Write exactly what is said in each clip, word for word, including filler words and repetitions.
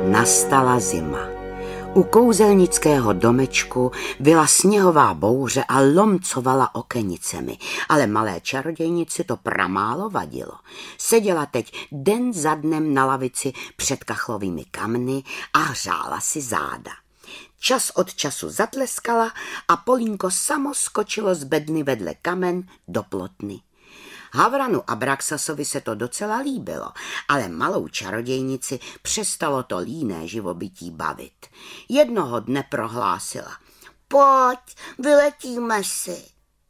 Nastala zima. U kouzelnického domečku byla sněhová bouře a lomcovala okenicemi, ale malé čarodějnici to pramálo vadilo. Seděla teď den za dnem na lavici před kachlovými kamny a hřála si záda. Čas od času zatleskala a Polínko samo skočilo z bedny vedle kamen do plotny. Havranu Abraxasovi se to docela líbilo, ale malou čarodějnici přestalo to líné živobytí bavit. Jednoho dne prohlásila: Pojď, vyletíme si.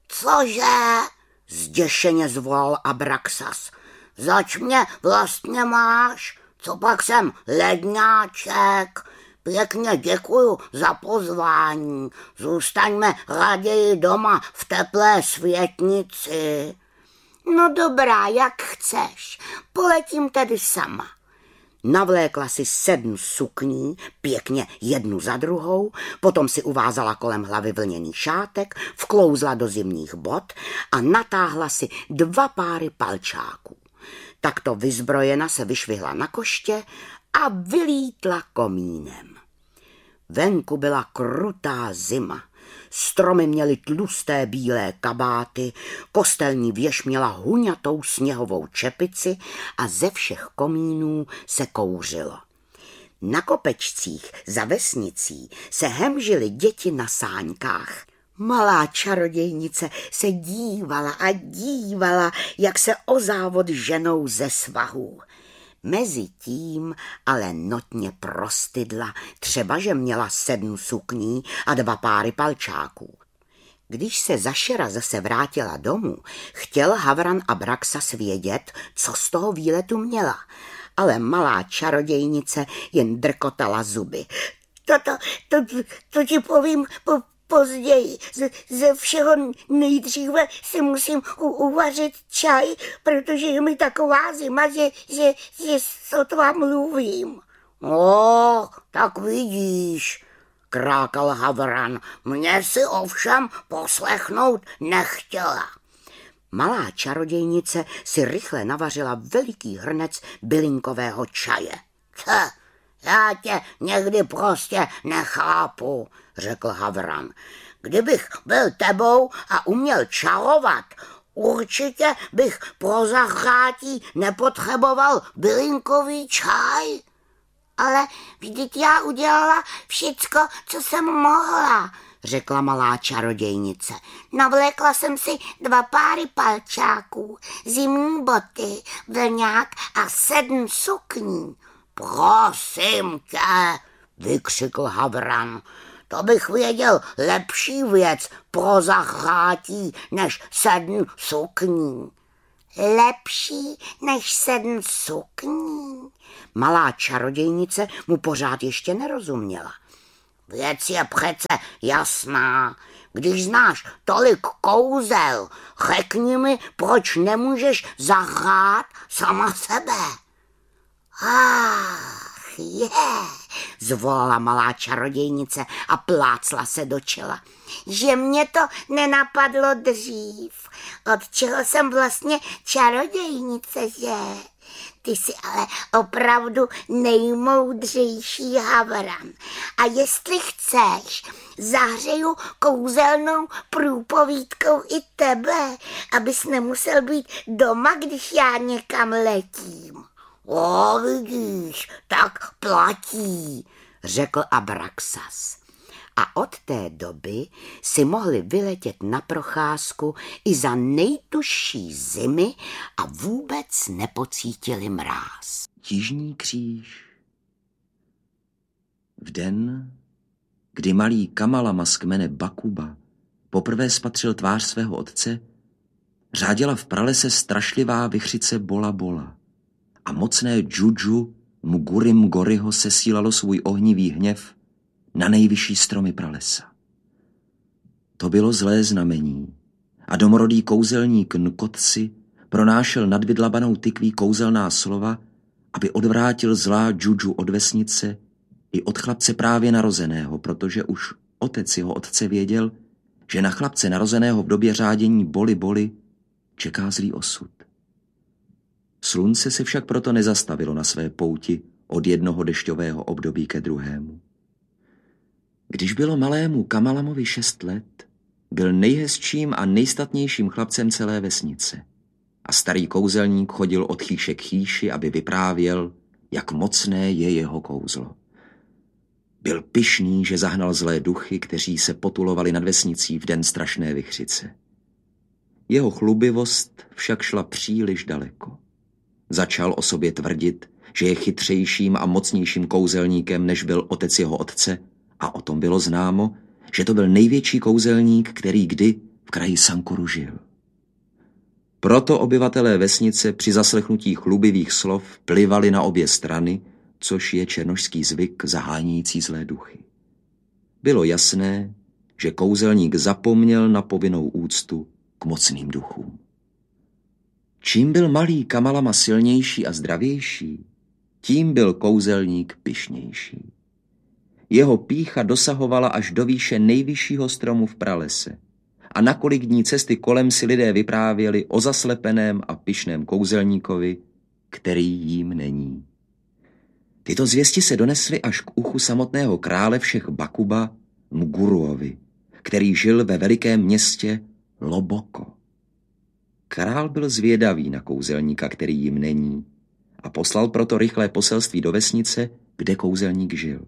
Cože? Zděšeně zvolal Abraxas. Zač mě vlastně máš? Co pak jsem ledňáček? Pěkně děkuju za pozvání. Zůstaňme raději doma v teplé světnici. No dobrá, jak chceš, poletím tedy sama. Navlékla si sedm sukní, pěkně jednu za druhou, potom si uvázala kolem hlavy vlněný šátek, vklouzla do zimních bot a natáhla si dva páry palčáků. Takto vyzbrojena se vyšvihla na koště a vylítla komínem. Venku byla krutá zima. Stromy měly tlusté bílé kabáty, kostelní věž měla huňatou sněhovou čepici a ze všech komínů se kouřilo. Na kopečcích za vesnicí se hemžily děti na sáňkách. Malá čarodějnice se dívala a dívala, jak se o závod ženou ze svahů. Mezitím ale notně prostydla, třeba že měla sedm sukní a dva páry palčáků. Když se Zašera zase vrátila domů, chtěl Havran Abraxas vědět, co z toho výletu měla, ale malá čarodějnice jen drkotala zuby. To, to, to, to ti povím po, později. Z, ze všeho nejdříve si musím u, uvařit čaj, protože je mi taková zima, že, že, že sotva mluvím. O, tak vidíš, krákal Havran, mě si ovšem poslechnout nechtěla. Malá čarodějnice si rychle navařila veliký hrnec bylinkového čaje. Če, já tě někdy prostě nechápu, řekl Havran. Kdybych byl tebou a uměl čarovat, určitě bych pro zachrátí nepotřeboval bylinkový čaj. Ale vždyť já udělala všecko, co jsem mohla, řekla malá čarodějnice. Navlékla jsem si dva páry palčáků, zimní boty, vlňák a sedm sukní. Prosím tě, vykřikl Havran, to bych věděl lepší věc pro zachrátí než sedm sukní. Lepší než sedm sukní? Malá čarodějnice mu pořád ještě nerozuměla. Věc je přece jasná. Když znáš tolik kouzel, řekni mi, proč nemůžeš zahrát sama sebe. Ach, je, zvolala malá čarodějnice a plácla se do čela. Že mě to nenapadlo dřív. Od čeho jsem vlastně čarodějnice, že? Ty jsi ale opravdu nejmoudřejší Havran. A jestli chceš, zahřeju kouzelnou průpovídkou i tebe, abys nemusel být doma, když já někam letím. O, vidíš, tak platí, řekl Abraxas. A od té doby si mohli vyletět na procházku i za nejtužší zimy a vůbec nepocítili mráz. Jižní kříž. V den, kdy malý Kamalama z kmene Bakuba poprvé spatřil tvář svého otce, řáděla v pralese strašlivá vichřice Bola Bola a mocné Džudžu Mugurim Goriho sesílalo svůj ohnivý hněv na nejvyšší stromy pralesa. To bylo zlé znamení a domorodý kouzelník Nkotsi pronášel nad vydlabanou tykví kouzelná slova, aby odvrátil zlá Džudžu od vesnice i od chlapce právě narozeného, protože už otec jeho otce věděl, že na chlapce narozeného v době řádění Boli Boli čeká zlý osud. Slunce se však proto nezastavilo na své pouti od jednoho dešťového období ke druhému. Když bylo malému Kamalamovi šest let, byl nejhezčím a nejstatnějším chlapcem celé vesnice a starý kouzelník chodil od chýše k chýši, aby vyprávěl, jak mocné je jeho kouzlo. Byl pyšný, že zahnal zlé duchy, kteří se potulovali nad vesnicí v den strašné vichřice. Jeho chlubivost však šla příliš daleko. Začal o sobě tvrdit, že je chytřejším a mocnějším kouzelníkem, než byl otec jeho otce, a o tom bylo známo, že to byl největší kouzelník, který kdy v kraji Sankuru žil. Proto obyvatelé vesnice při zaslechnutí chlubivých slov plivali na obě strany, což je černošský zvyk zahánící zlé duchy. Bylo jasné, že kouzelník zapomněl na povinnou úctu k mocným duchům. Čím byl malý Kamalama silnější a zdravější, tím byl kouzelník pyšnější. Jeho pýcha dosahovala až do výše nejvyššího stromu v pralese a na kolik dní cesty kolem si lidé vyprávěli o zaslepeném a pyšném kouzelníkovi, který jím není. Tyto zvěsti se donesly až k uchu samotného krále všech Bakuba, Mguruovi, který žil ve velikém městě Loboko. Král byl zvědavý na kouzelníka, který jim není, a poslal proto rychlé poselství do vesnice, kde kouzelník žil.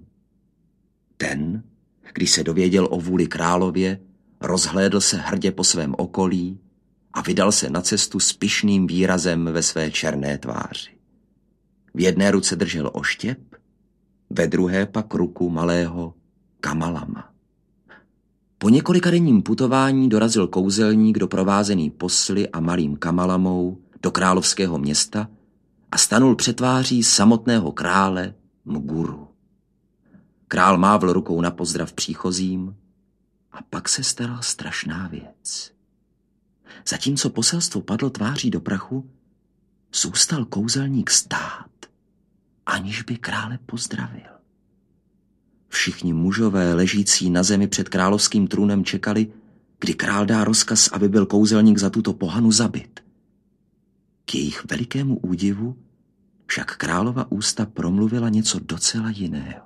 Ten, když se dověděl o vůli králově, rozhlédl se hrdě po svém okolí a vydal se na cestu s pyšným výrazem ve své černé tváři. V jedné ruce držel oštěp, ve druhé pak ruku malého Kamalama. Po několikadenním putování dorazil kouzelník doprovázený posly a malým Kamalamou do královského města a stanul před tváří samotného krále Mguru. Král mávl rukou na pozdrav příchozím a pak se stala strašná věc. Zatímco poselstvo padlo tváří do prachu, zůstal kouzelník stát, aniž by krále pozdravil. Všichni mužové ležící na zemi před královským trůnem čekali, kdy král dá rozkaz, aby byl kouzelník za tuto pohanu zabit. K jejich velikému údivu však králova ústa promluvila něco docela jiného.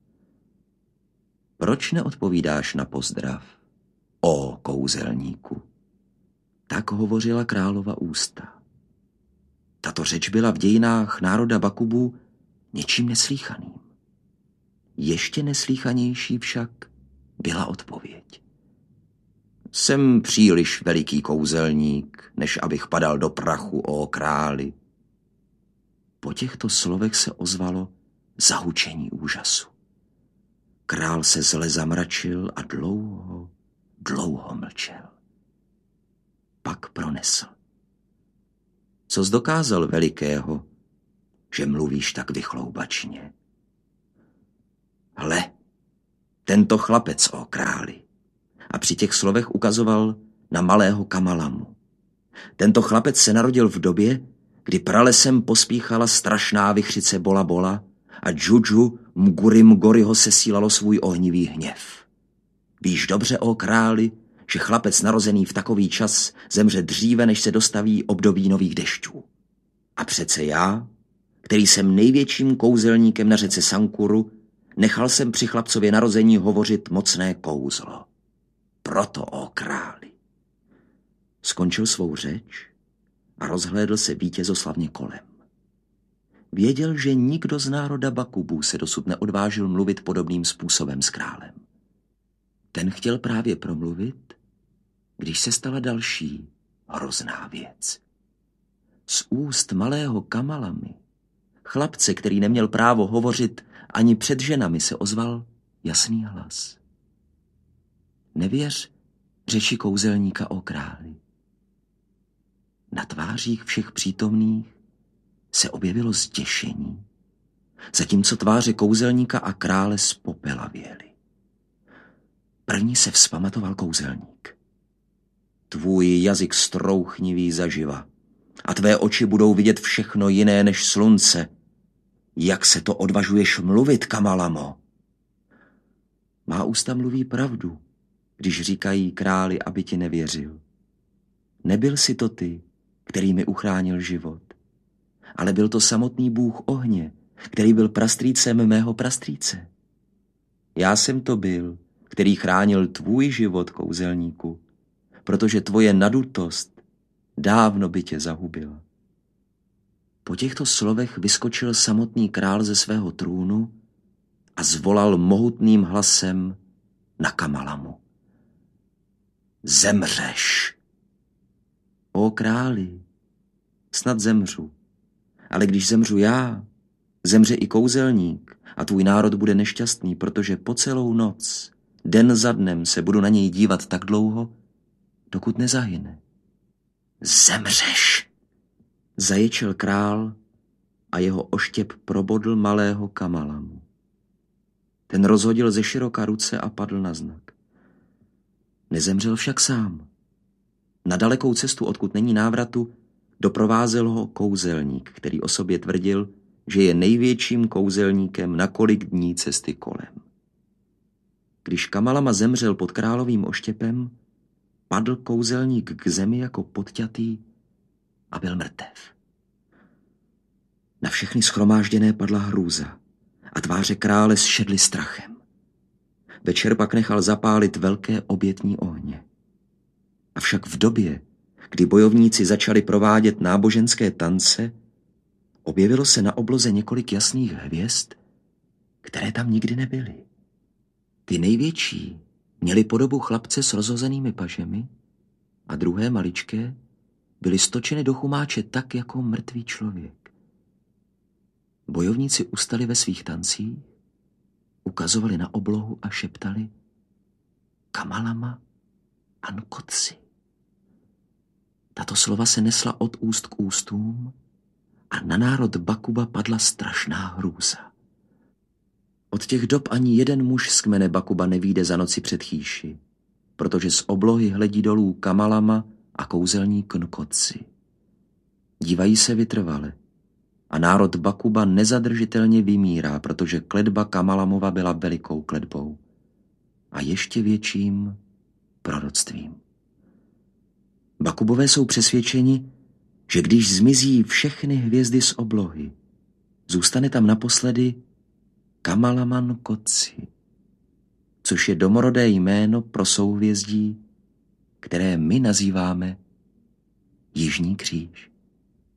Proč neodpovídáš na pozdrav, ó kouzelníku? Tak hovořila králova ústa. Tato řeč byla v dějinách národa Bakubů něčím neslýchaným. Ještě neslýchanější však byla odpověď. Jsem příliš veliký kouzelník, než abych padal do prachu, ó králi. Po těchto slovech se ozvalo zahučení úžasu. Král se zle zamračil a dlouho, dlouho mlčel. Pak pronesl. Coz dokázal velikého, že mluvíš tak vychloubačně? Hle, tento chlapec, ó králi. A při těch slovech ukazoval na malého Kamalamu. Tento chlapec se narodil v době, kdy pralesem pospíchala strašná vichřice Bola Bola a Džudžu Mguri Mgoriho sesílalo svůj ohnivý hněv. Víš dobře, ó králi, že chlapec narozený v takový čas zemře dříve, než se dostaví období nových dešťů. A přece já, který jsem největším kouzelníkem na řece Sankuru, nechal jsem při chlapcově narození hovořit mocné kouzlo. Proto, ó králi. Skončil svou řeč a rozhlédl se vítězoslavně kolem. Věděl, že nikdo z národa Bakubů se dosud neodvážil mluvit podobným způsobem s králem. Ten chtěl právě promluvit, když se stala další hrozná věc. Z úst malého Kamalamy, chlapce, který neměl právo hovořit ani před ženami, se ozval jasný hlas. Nevěř řeči kouzelníka, ó králi. Na tvářích všech přítomných se objevilo zděšení, zatímco tváře kouzelníka a krále spopelavěly. První se vzpamatoval kouzelník. Tvůj jazyk strouchnivý zaživa a tvé oči budou vidět všechno jiné než slunce. Jak se to odvažuješ mluvit, Kamalamo? Má ústa mluví pravdu, když říkají králi, aby ti nevěřil. Nebyl si to ty, který mi uchránil život, ale byl to samotný bůh ohně, který byl prastrýcem mého prastrýce. Já jsem to byl, který chránil tvůj život, kouzelníku, protože tvoje nadutost dávno by tě zahubila. Po těchto slovech vyskočil samotný král ze svého trůnu a zvolal mohutným hlasem na Kamalamu. Zemřeš! O králi, snad zemřu, ale když zemřu já, zemře i kouzelník a tvůj národ bude nešťastný, protože po celou noc, den za dnem se budu na něj dívat tak dlouho, dokud nezahyne. Zemřeš! Zaječel král a jeho oštěp probodl malého Kamalamu. Ten rozhodil ze široka ruce a padl na znak. Nezemřel však sám. Na dalekou cestu, odkud není návratu, doprovázel ho kouzelník, který o sobě tvrdil, že je největším kouzelníkem na kolik dní cesty kolem. Když Kamalama zemřel pod královým oštěpem, padl kouzelník k zemi jako podťatý a byl mrtev. Na všechny shromážděné padla hrůza a tváře krále zšedly strachem. Večer pak nechal zapálit velké obětní ohně. Avšak v době, kdy bojovníci začali provádět náboženské tance, objevilo se na obloze několik jasných hvězd, které tam nikdy nebyly. Ty největší měly podobu chlapce s rozhozenými pažemi a druhé maličké byly stočeny do chumáče tak jako mrtvý člověk. Bojovníci ustali ve svých tancích, ukazovali na oblohu a šeptali Kamalama Ankotsi. Tato slova se nesla od úst k ústům a na národ Bakuba padla strašná hrůza. Od těch dob ani jeden muž z kmene Bakuba nevyjde za noci před chýši, protože z oblohy hledí dolů Kamalama a kouzelník Nkotsi. Dívají se vytrvale a národ Bakuba nezadržitelně vymírá, protože kletba Kamalamova byla velikou kletbou a ještě větším proroctvím. Bakubové jsou přesvědčeni, že když zmizí všechny hvězdy z oblohy, zůstane tam naposledy Kamalama Nkotsi, což je domorodé jméno pro souhvězdí, které my nazýváme Jižní kříž.